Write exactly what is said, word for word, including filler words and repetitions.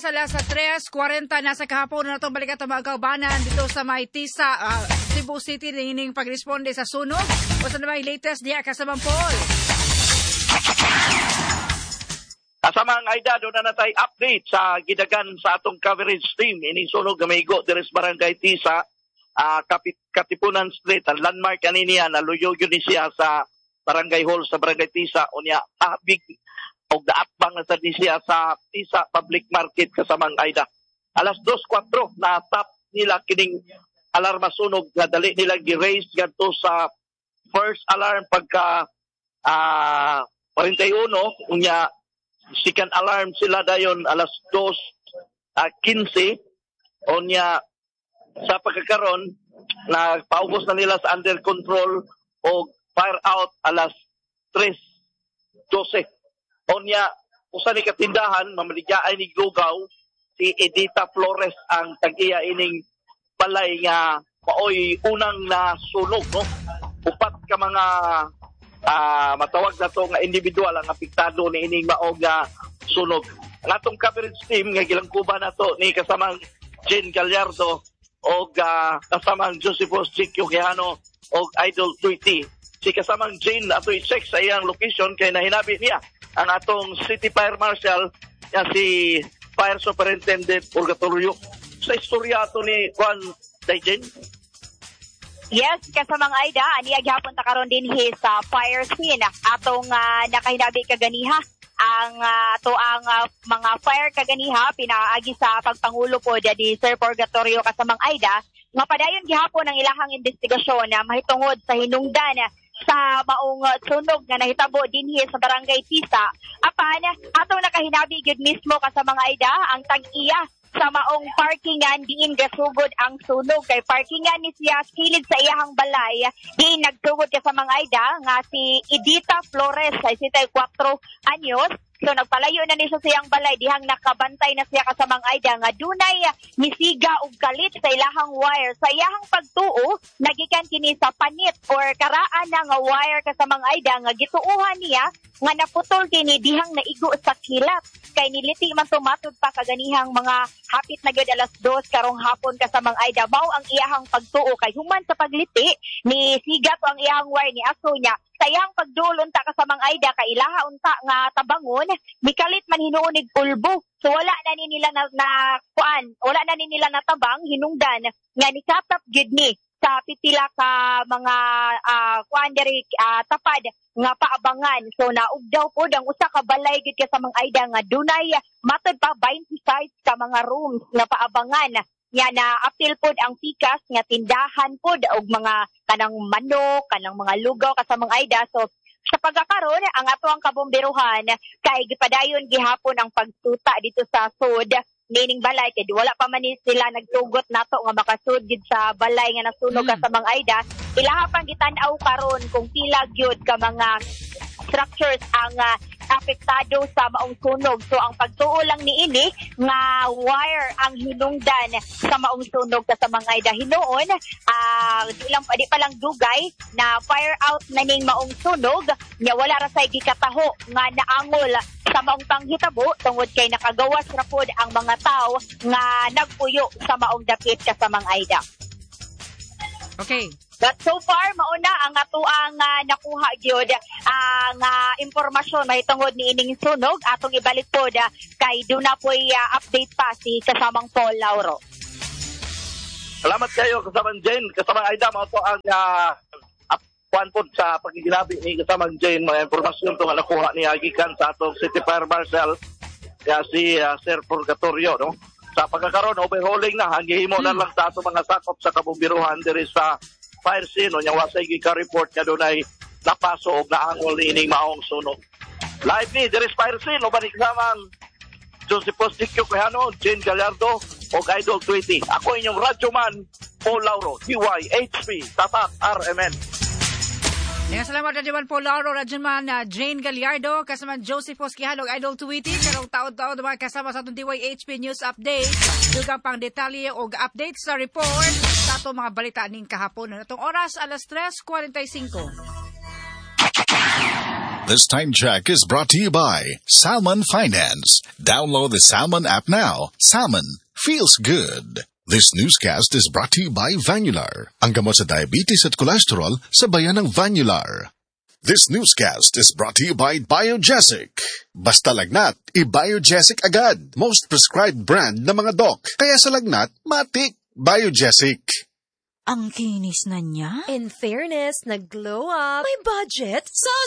oras alas tres forty na sa kahapon na itong balikat ang mga kaubanan dito sa Maytisa, uh, Cebu City, nining pagresponde sa sunog. O sa naman latest diya kasamang Paul. Kasamang Aida, doon na natay update sa gidagan sa atong coverage team. Ining sunog na may go deres Barangay Tisa, uh, Kapit Katipunan Street, ang landmark kaniniya, naluyo yun siya sa Barangay Hall sa Barangay Tisa. Unya, abig o daatbang na sa siya sa Tisa Public Market kasamang Aida. Alas two forty na tap nila kining alarma sunog na dali nila gi-raise ganto sa first alarm pagka uh, forty-one. Unya, second alarm sila dayon alas two fifteen. Unya, sa pagkakaroon na paubos na nila sa under control o fire out alas three twelve. Onya, usa ni katindahan, mamaligyaay ni Lugaw, si Edita Flores ang tag-iya ining balay nga maoy unang nasunog, no? Upat ka mga uh, matawag na to nga individual ang apektado ni ining maog nga sunog. Ang atong coverage team nga gilangkuban na to ni kasamang Jane Gallardo o uh, kasamang Josephus Chikyo Quijano o Idol Tweety. Si kasamang Jane ato i-check sa iyang location kay nahinabi niya ang atong City Fire Marshal na si Fire Superintendent Purgatorio. Sa istorya ato ni Juan Dayjen. Yes, kasamang Aida, aniya gyapon ta karon din sa fire scene. Atong uh, nakahinabi kaganiha ang uh, to ang uh, mga fire kaganiha pinaagi sa pagpangulo po di Sir Purgatorio kasamang Aida. Mapadayon gihapon ang ilahang investigasyon na mahitungod sa hinungdan sa maong sunog nga nahitabo dinhi sa Barangay Tisa. Apan atong nakahinabi gyud mismo kasamang Aida ang tag-iya sa maong parkingan diin gasugod ang sunog kay parkingan ni siya kilid sa iyahang balay diin nagsugod kasamang Aida nga si Edita Flores ay sixty-four anyos. So nagpalayo na ni siya sa iyang balay dihang nakabantay na siya kasamang Aida nga dunay misiga og kalit sa ilahang wire. Sa iyahang pagtuo nagikan kini sa panit or karaan na nga wire kasamang Aida nga gituuhan niya nga naputol kini dihang naigo sa kilat. Kay niliti man tumatod pa kaganihang mga hapit na gyud alas dos karong hapon kasamang Aida. Mao ang iyahang pagtuo kay human sa pagliti ni sigat ang iyahang wire ni aso niya. Sa iyang pagdulon ta kasamang Aida kay ilaha unta nga tabangon mikalit man hinuunig pulbo. So wala na ni nila na, na kuan, wala na ni nila natabang hinungdan nga nikatap gyud ni sa pipila ka mga uh, kuan diri uh, tapad nga paabangan. So naugdaw po ang usa ka balay gid kasamang Aida nga dunay matod pa twenty-five ka mga rooms nga paabangan. Nga na apil pod ang pikas nga tindahan pod og mga kanang manok, kanang mga lugaw kasamang Aida. So sa pagkakaroon ang ato ang kabomberuhan kay gipadayon gihapon ang pagtuta dito sa sud nining balay kay wala pa man sila nagtugot nato nga makasud gid sa balay nga nasunog mm. kasamang Aida. Ilaha pang gitan-aw karon kung pila gyud ka mga structures ang uh, apektado sa maong sunog. So ang pagtuo lang niini nga wire ang hinungdan sa maong sunog kasamang Aida. Hinuon uh, di, lang, di pa lang dugay na fire out na ning maong sunog nya wala ra say gikataho nga naangol sa maong panghitabo tungod kay nakagawas ra pod ang mga tao nga nagpuyo sa maong dapit kasamang Aida. Okay. But so far, mauna ang ato ang uh, nakuha gyud ang uh, impormasyon mahitungod ni ining sunog. Atong ibalik pod uh, kay duna po'y uh, update pa si kasamang Paul Lauro. Salamat kayo kasamang Jane. Kasamang Aida, mo to ang uh, apuan po sa pagiginabi ni kasamang Jane. Mga impormasyon to nga nakuha ni Agikan sa atong City Fire Marshal kaya si uh, Sir Purgatorio, no? Sa pagkakaroon, overhauling na, hangihimo hmm. na lang sa atong mga sakop sa kabumbiruhan diri sa fire scene. O niyang wasay gika-report nga doon ay napaso o naangol ining maong sunog. Live ni, there is fire scene. O ba ni kasamang Josephus Chikyo Quijano, Jane Gallardo o Idol Tweety. Ako inyong radyoman, Paul Lauro, D Y H P, Tatak, R M N. Nga salamat radyoman Paul Lauro, radyoman uh, Jane Gallardo, kasama Josephus Quijano, Idol Tweety. Karong taon-taon naman kasama sa itong D Y H P News Update. Dugang pang detalye o update sa report sa itong mga balita ning kahapon. Itong oras, alas tres forty-five. This time check is brought to you by Salmon Finance. Download the Salmon app now. Salmon feels good. This newscast is brought to you by Vanular, ang gamot sa diabetes at cholesterol sa bayan ng Vanular. This newscast is brought to you by Biogesic. Basta lagnat, i-Biogesic agad. Most prescribed brand ng mga doc. Kaya sa lagnat, matik. Biogesic. Ang kinis na niya. In fairness, nag-glow up. May budget? So